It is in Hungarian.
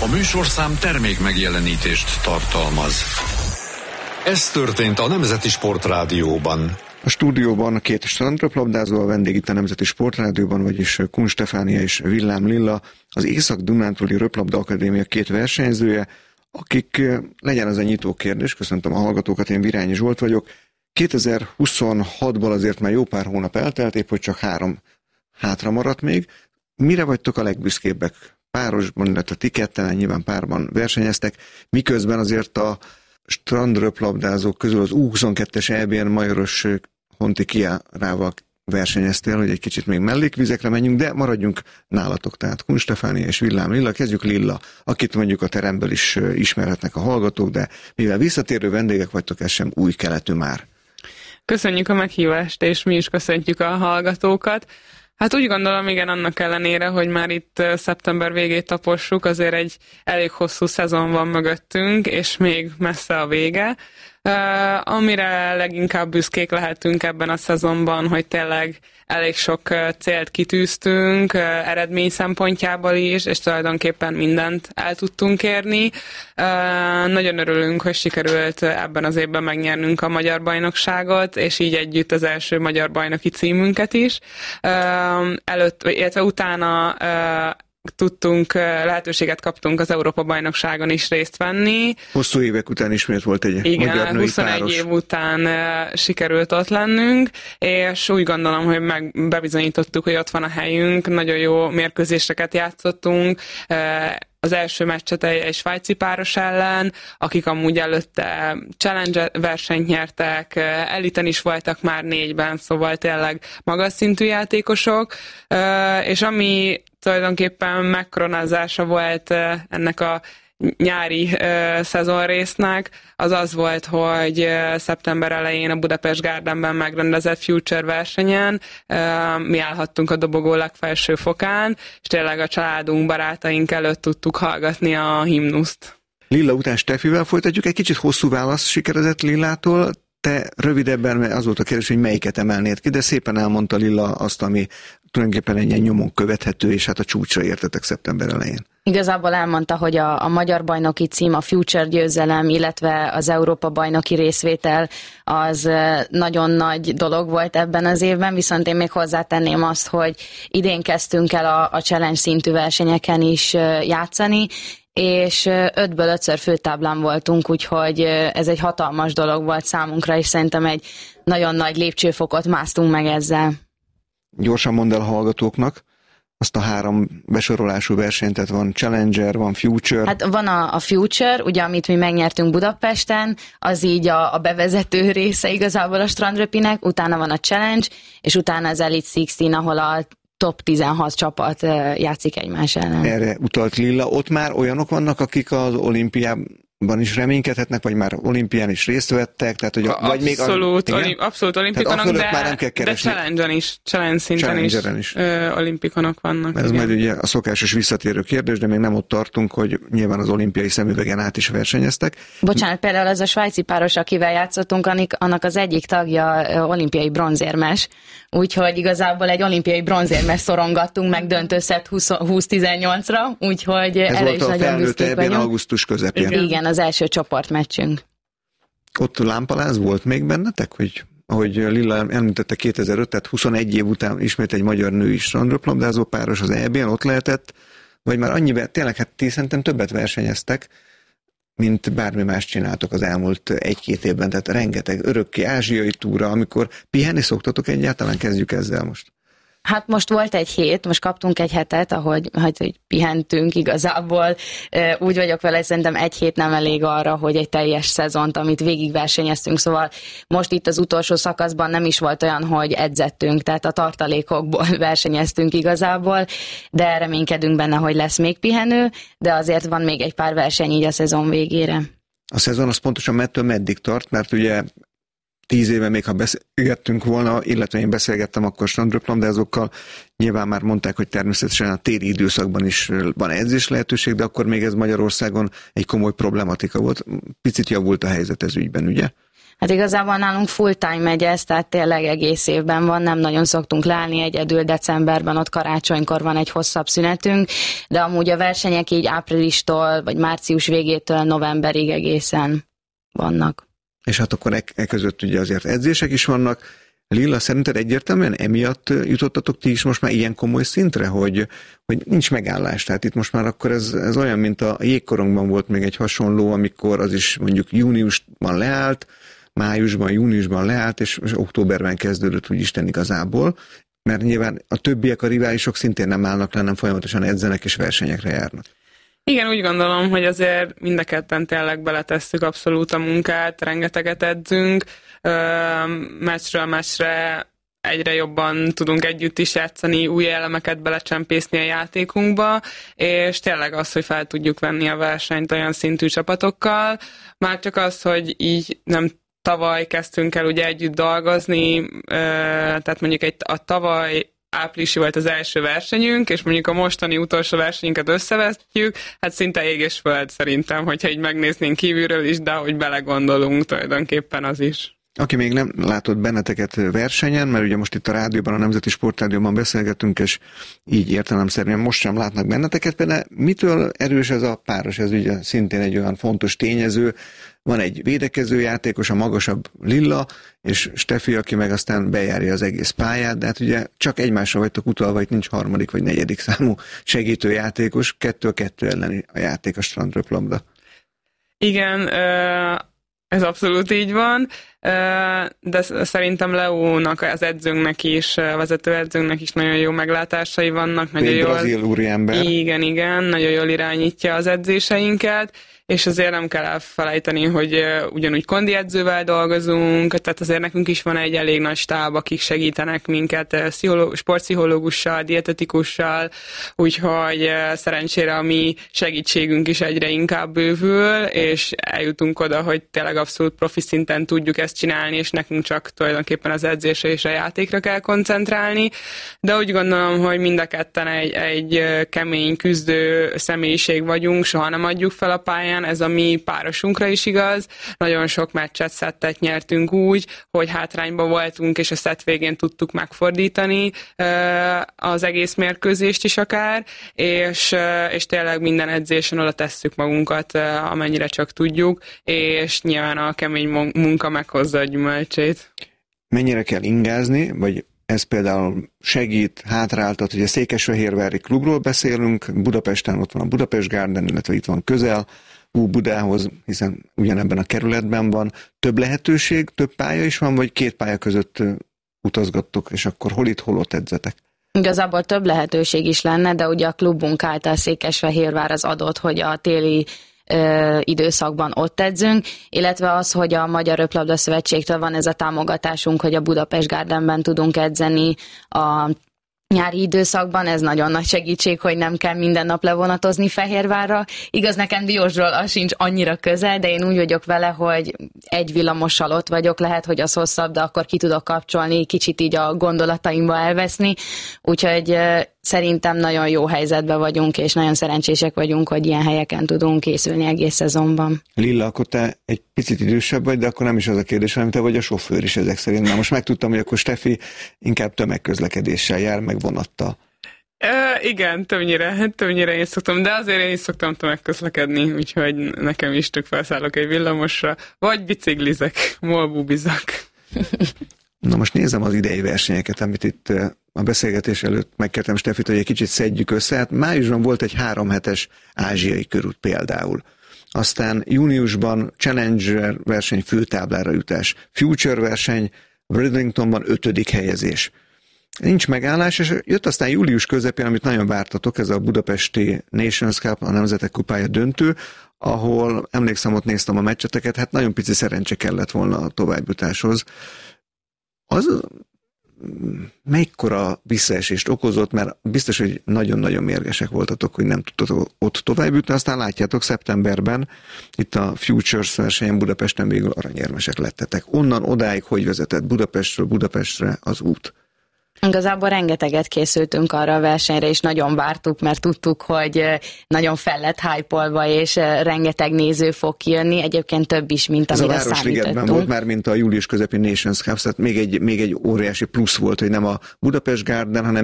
műsorszám termék megjelenítést tartalmaz. Ez történt a Nemzeti Sportrádióban. A stúdióban két strandröplabdázó, a vendég itt a Nemzeti Sportrádióban, vagyis Kun Stefánia és Villám Lilla, az Észak-Dunántúli Röplabda Akadémia két versenyzője, akik, legyen az a nyitó kérdés, köszöntöm a hallgatókat, én Virányi Zsolt vagyok. 2026-ból azért már jó pár hónap eltelt, épp hogy csak 3 hátra maradt még. Mire vagytok a legbüszkébbek? Párosban, illetve ti ketten nyilván párban versenyeztek, miközben azért a strandröplabdázók közül az U22-es EB-n Majoros Honti Kiárával versenyeztél, hogy egy kicsit még mellékvizekre menjünk, de maradjunk nálatok, tehát Kun Stefánia és Villám Lilla. Kezdjük Lilla, akit mondjuk a teremből is ismerhetnek a hallgatók, de mivel visszatérő vendégek vagytok, ez sem új keletű már. Köszönjük a meghívást, és mi is köszöntjük a hallgatókat. Hát úgy gondolom, igen, annak ellenére, hogy már itt szeptember végét tapossuk, azért egy elég hosszú szezon van mögöttünk, és még messze a vége. Amire leginkább büszkék lehetünk ebben a szezonban, hogy tényleg elég sok célt kitűztünk, eredmény szempontjából is, és tulajdonképpen mindent el tudtunk érni. Nagyon örülünk, hogy sikerült ebben az évben megnyernünk a magyar bajnokságot, és így együtt az első magyar bajnoki címünket is. Illetve utána lehetőséget kaptunk az Európa-bajnokságon is részt venni. Hosszú évek után ismét volt egy magyar női 21 páros. év után sikerült ott lennünk, és úgy gondolom, hogy bebizonyítottuk, hogy ott van a helyünk, nagyon jó mérkőzéseket játszottunk, az első meccset egy svájci páros ellen, akik amúgy előtte challenge versenyt nyertek, eliten is voltak már 4-ben, szóval tényleg magas szintű játékosok, és ami tulajdonképpen megkoronázása volt ennek a nyári szezonrésznek, az volt, hogy szeptember elején a Budapest Gardenben megrendezett Future versenyen mi állhattunk a dobogó legfelső fokán, és tényleg a családunk, barátaink előtt tudtuk hallgatni a himnuszt. Lilla után Stefivel folytatjuk, egy kicsit hosszú válasz sikerezett Lillától. Te rövidebben, mert az volt a kérdés, hogy melyiket emelnéd ki, de szépen elmondta Lilla azt, ami tulajdonképpen egy ilyen nyomon követhető, és hát a csúcsra értetek szeptember elején. Igazából elmondta, hogy a magyar bajnoki cím, a Future győzelem, illetve az Európa bajnoki részvétel az nagyon nagy dolog volt ebben az évben, viszont én még hozzátenném azt, hogy idén kezdtünk el a challenge szintű versenyeken is játszani, és 5-ből 5-ször főtáblán voltunk, úgyhogy ez egy hatalmas dolog volt számunkra, és szerintem egy nagyon nagy lépcsőfokot másztunk meg ezzel. Gyorsan mondd el a hallgatóknak azt a 3 besorolású versenyt, tehát van Challenger, van Future. Hát van a Future, ugye, amit mi megnyertünk Budapesten, az így a bevezető része igazából a strandröpinek, utána van a Challenge, és utána az Elite 16, ahol a top 16 csapat játszik egymás ellen. Erre utalt Lilla. Ott már olyanok vannak, akik az olimpiában is reménykedhetnek, vagy már olimpián is részt vettek, tehát hogy vagy még abszolút olimpikonok, de challenge szinten is olimpikonok vannak. Mert ez majd ugye a szokásos visszatérő kérdés, de még nem ott tartunk, hogy nyilván az olimpiai szemüvegen át is versenyeztek. Bocsánat, például ez a svájci páros, akivel játszottunk, annak az egyik tagja olimpiai bronzérmes, úgyhogy igazából egy olimpiai bronzérmes szorongattunk meg döntőszett 20-18-ra, úgyhogy erre is nagyon büszkék vagyunk. Augusztus közepén. Igen, az első csoportmeccsünk. Ott lámpaláz volt még bennetek, hogy ahogy Lilla említette 2005, tehát 21 év után ismét egy magyar női strandröplabdázó páros az EB-n ott lehetett, vagy már annyiben, tényleg hát ti szerintem többet versenyeztek, mint bármi más csináltok az elmúlt 1-2 évben, tehát rengeteg örökké ázsiai túra, amikor pihenni szoktatok egyáltalán, kezdjük ezzel most. Hát most volt egy hét, most kaptunk egy hetet, ahogy pihentünk igazából. Úgy vagyok vele, hogy szerintem egy hét nem elég arra, hogy egy teljes szezont, amit végigversenyeztünk, szóval most itt az utolsó szakaszban nem is volt olyan, hogy edzettünk, tehát a tartalékokból versenyeztünk igazából, de reménykedünk benne, hogy lesz még pihenő, de azért van még egy pár verseny így a szezon végére. A szezon az pontosan mettől meddig tart, mert ugye 10 éve még ha beszélgettünk volna, illetve én beszélgettem akkor strandröplabdázókkal, nyilván már mondták, hogy természetesen a téli időszakban is van edzés lehetőség, de akkor még ez Magyarországon egy komoly problematika volt. Picit javult a helyzet ez ügyben, ugye? Hát igazából nálunk full time megy ez, tehát tényleg egész évben van, nem nagyon szoktunk leállni, egyedül decemberben, ott karácsonykor van egy hosszabb szünetünk, de amúgy a versenyek így áprilistól, vagy március végétől novemberig egészen vannak. És hát akkor között ugye azért edzések is vannak. Lilla, szerinted egyértelműen emiatt jutottatok ti is most már ilyen komoly szintre, hogy nincs megállás? Tehát itt most már akkor ez olyan, mint a jégkorongban volt még egy hasonló, amikor az is mondjuk júniusban leállt, májusban, júniusban leállt, és októberben kezdődött úgy Isten igazából, mert nyilván a többiek, a riválisok szintén nem állnak le, nem folyamatosan edzenek és versenyekre járnak. Igen, úgy gondolom, hogy azért mind a ketten tényleg beletesszük abszolút a munkát, rengeteget edzünk, meccsről meccsre egyre jobban tudunk együtt is játszani, új elemeket belecsempészni a játékunkba, és tényleg az, hogy fel tudjuk venni a versenyt olyan szintű csapatokkal, már csak az, hogy így nem tavaly kezdtünk el ugye együtt dolgozni, tehát mondjuk a tavaly áprilisi volt az első versenyünk, és mondjuk a mostani utolsó versenyünket összevetjük, hát szinte ég és föld szerintem, hogyha így megnéznénk kívülről is, de ahogy belegondolunk, tulajdonképpen az is. Aki még nem látott benneteket versenyen, mert ugye most itt a rádióban, a Nemzeti Sportrádióban beszélgetünk, és így értelemszerűen most sem látnak benneteket, de mitől erős ez a páros? Ez ugye szintén egy olyan fontos tényező. Van egy védekező játékos, a magasabb Lilla, és Steffi, aki meg aztán bejárja az egész pályát, de hát ugye csak egymásra vagytok utalva, itt nincs harmadik vagy negyedik számú segítő játékos, 2-2 ellen a játék a strandröplabda. Igen, ez abszolút így van, de szerintem Leónak, az edzőnknek is, vezetőedzőnknek is nagyon jó meglátásai vannak. Nagyon jól, brazil úriember. Igen, nagyon jól irányítja az edzéseinket, és azért nem kell elfelejteni, hogy ugyanúgy kondi edzővel dolgozunk, tehát azért nekünk is van egy elég nagy stáb, akik segítenek minket sportpszichológussal, dietetikussal, úgyhogy szerencsére a mi segítségünk is egyre inkább bővül, és eljutunk oda, hogy tényleg abszolút profi szinten tudjuk ezt csinálni, és nekünk csak tulajdonképpen az edzésre és a játékra kell koncentrálni, de úgy gondolom, hogy mind a ketten egy kemény, küzdő személyiség vagyunk, soha nem adjuk fel a pályán, ez a mi párosunkra is igaz. Nagyon sok meccset, szettet nyertünk úgy, hogy hátrányba voltunk, és a szett végén tudtuk megfordítani az egész mérkőzést is akár, és tényleg minden edzésen oda tesszük magunkat, amennyire csak tudjuk, és nyilván a kemény munka meghozza a gyümölcsét. Mennyire kell ingázni, vagy ez például segít, hátráltat, hogy a Székesfehérvári klubról beszélünk, Budapesten ott van a Budapest Garden, illetve itt van közel, Budához, hiszen ugyanebben a kerületben van. Több lehetőség, több pálya is van, vagy két pálya között utazgattok, és akkor hol itt, hol ott edzetek? Igazából több lehetőség is lenne, de ugye a klubunk által Székesfehérvár az adott, hogy a téli időszakban ott edzünk, illetve az, hogy a Magyar Röplabda Szövetségtől van ez a támogatásunk, hogy a Budapest Gardenben tudunk edzeni a nyári időszakban, ez nagyon nagy segítség, hogy nem kell minden nap levonatozni Fehérvárra. Igaz, nekem Diósról az sincs annyira közel, de én úgy vagyok vele, hogy egy villamossal ott vagyok, lehet, hogy az hosszabb, de akkor ki tudok kapcsolni, kicsit így a gondolataimba elveszni. Úgyhogy szerintem nagyon jó helyzetben vagyunk, és nagyon szerencsések vagyunk, hogy ilyen helyeken tudunk készülni egész szezonban. Lilla, akkor te egy picit idősebb vagy, de akkor nem is az a kérdés, hanem te vagy a sofőr is ezek szerint. Már most megtudtam, hogy akkor Steffi inkább tömegközlekedéssel jár, meg vonattal. Igen, többnyire én szoktam, de azért én is szoktam tömegközlekedni, úgyhogy nekem is tök felszállok egy villamosra, vagy biciklizek, molbubizak. Na most nézem az idei versenyeket, amit itt a beszélgetés előtt megkértem Steffit, hogy egy kicsit szedjük össze. Hát májusban volt egy 3 hetes ázsiai körút például. Aztán júniusban Challenger verseny főtáblára jutás, Future verseny, Bridlingtonban 5. helyezés. Nincs megállás, és jött aztán július közepén, amit nagyon vártatok, ez a budapesti Nations Cup, a Nemzetek Kupája döntő, ahol emlékszem, ott néztem a meccseteket, hát nagyon pici szerencse kellett volna a továbbjutáshoz. Az mekkora visszaesést okozott, mert biztos, hogy nagyon-nagyon mérgesek voltatok, hogy nem tudtatok ott tovább jutni, aztán látjátok szeptemberben, itt a Futures versenyen Budapesten végül aranyérmesek lettetek. Onnan odáig hogy vezetett Budapestről Budapestre az út? Igazából rengeteget készültünk arra a versenyre, és nagyon vártuk, mert tudtuk, hogy nagyon fel lett hype-olva, és rengeteg néző fog kijönni, egyébként több is, mint amire számítottunk. Ez a Városligetben volt már, mint a július közepén Nations Cup, tehát még egy óriási plusz volt, hogy nem a Budapest Garden, hanem